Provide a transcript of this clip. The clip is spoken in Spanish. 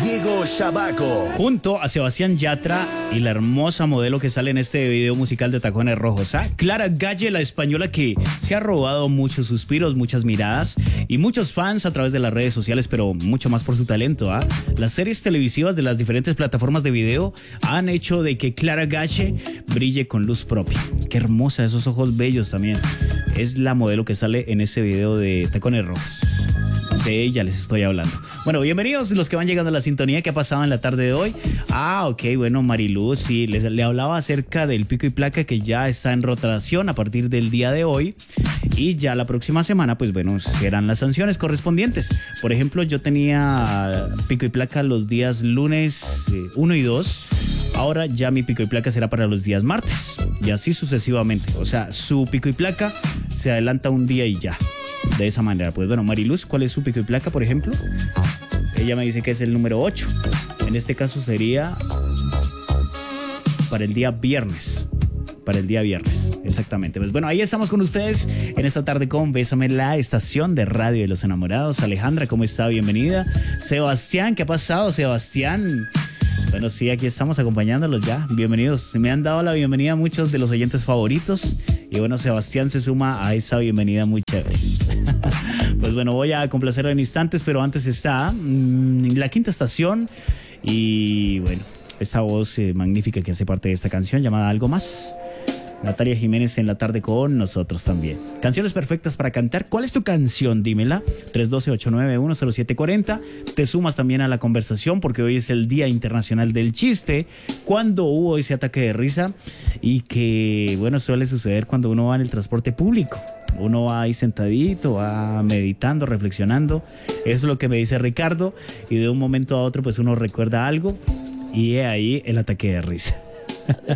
Diego Shabaco. Junto a Sebastián Yatra y la hermosa modelo que sale en este video musical de Tacones Rojos, Clara Galle, la española que se ha robado muchos suspiros, muchas miradas y muchos fans a través de las redes sociales, pero mucho más por su talento. Las series televisivas de las diferentes plataformas de video han hecho de que Clara Galle brille con luz propia. Qué hermosa, esos ojos bellos también. Es la modelo que sale en ese video de Tacones Rojos. De ella les estoy hablando. Bueno, bienvenidos los que van llegando a la sintonía. ¿Qué ha pasado en la tarde de hoy? Ok, bueno, Mariluz, sí, le hablaba acerca del pico y placa que ya está en rotación a partir del día de hoy. Y ya la próxima semana, pues bueno, serán las sanciones correspondientes. Por ejemplo, yo tenía pico y placa los días lunes 1 y 2. Ahora ya mi pico y placa será para los días martes. Y así sucesivamente. O sea, su pico y placa se adelanta un día y ya. De esa manera, pues bueno, Mariluz, ¿cuál es su pico y placa, por ejemplo? Ella me dice que es el número 8. En este caso sería para el día viernes. Para el día viernes, exactamente. Pues bueno, ahí estamos con ustedes en esta tarde con Bésame, la estación de radio de los enamorados. Alejandra, ¿cómo está? Bienvenida. Sebastián, ¿qué ha pasado, Sebastián? Bueno, sí, aquí estamos acompañándolos ya. Bienvenidos. Me han dado la bienvenida a muchos de los oyentes favoritos. Y bueno, Sebastián se suma a esa bienvenida muy chévere. Pues bueno, voy a complacerlo en instantes, pero antes está la quinta estación. Y bueno, esta voz magnífica que hace parte de esta canción llamada Algo Más. Natalia Jiménez en la tarde con nosotros también. Canciones perfectas para cantar. ¿Cuál es tu canción? Dímela. 312-891-0740. Te sumas también a la conversación porque hoy es el Día Internacional del Chiste. Cuando hubo ese ataque de risa y que, bueno, suele suceder cuando uno va en el transporte público. Uno va ahí sentadito, va meditando, reflexionando. Eso es lo que me dice Ricardo. Y de un momento a otro, pues uno recuerda algo y ahí el ataque de risa.